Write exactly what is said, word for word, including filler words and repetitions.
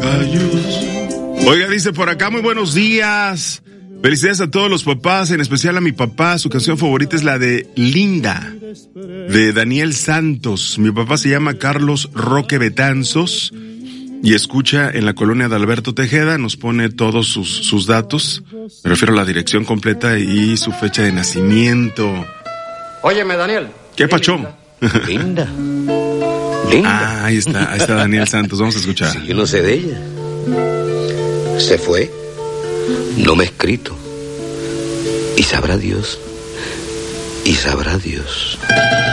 caballos. Oiga, dice por acá, muy buenos días. Felicidades a todos los papás, en especial a mi papá. Su canción favorita es la de Linda, de Daniel Santos. Mi papá se llama Carlos Roque Betanzos y escucha en la colonia de Alberto Tejeda. Nos pone todos sus, sus datos. Me refiero a la dirección completa y su fecha de nacimiento. Óyeme, Daniel. ¿Qué pacho? Linda. Linda. Ah, ahí está, ahí está Daniel Santos. Vamos a escuchar. Sí, yo no sé de ella. Se fue. No me ha escrito. Y sabrá Dios. Y sabrá Dios.